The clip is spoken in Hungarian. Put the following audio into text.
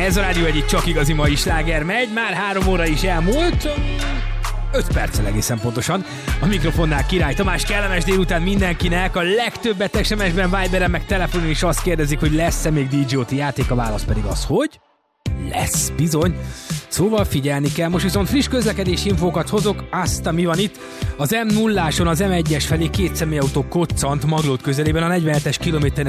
Ez a rádió egyik csak igazi mai sláger megy, már 3 óra is elmúlt, 5 perccel egészen pontosan. A mikrofonnál Király Tamás, kellemes délután mindenkinek, a legtöbbet SMS-ben, Viberen meg telefonon is azt kérdezik, hogy lesz-e még DJ-OT játék, a válasz pedig az, hogy lesz, bizony. Szóval figyelni kell. Most viszont friss közlekedési infókat hozok, azt, ami van itt. Az M0-áson az M1-es felé 2 személyautó koccant Maglód közelében, a 47-es kilométeren